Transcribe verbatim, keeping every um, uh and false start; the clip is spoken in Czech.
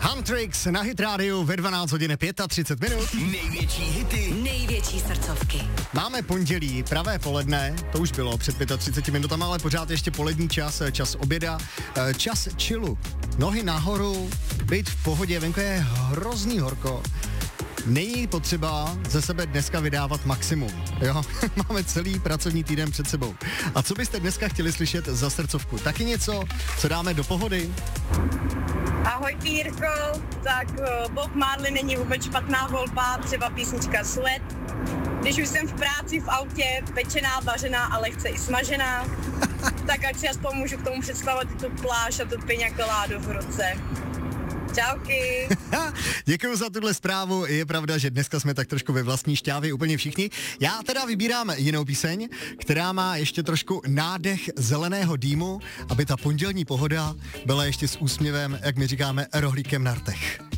Huntrix na Hit rádiu ve dvanáct hodin třicet pět minut. Největší hity, největší srdcovky. Máme pondělí, pravé poledne, to už bylo před třiceti pěti minutami, ale pořád ještě polední čas, čas oběda, čas chillu. Nohy nahoru, být v pohodě, venku je hrozný horko. Není potřeba ze sebe dneska vydávat maximum, jo? Máme celý pracovní týden před sebou. A co byste dneska chtěli slyšet za srdcovku? Taky něco, co dáme do pohody? Ahoj Pírko, tak Bob Marley není vůbec špatná volba, třeba písnička Sweat. Když už jsem v práci v autě, pečená, vařená a lehce i smažená, tak ať si aspoň můžu k tomu představovat i tu pláž a tu piña colada v ruce. Čauky. Děkuju za tuhle zprávu. Je pravda, že dneska jsme tak trošku ve vlastní šťávě úplně všichni. Já teda vybírám jinou píseň, která má ještě trošku nádech zeleného dýmu, aby ta pondělní pohoda byla ještě s úsměvem, jak my říkáme, rohlíkem na rtech.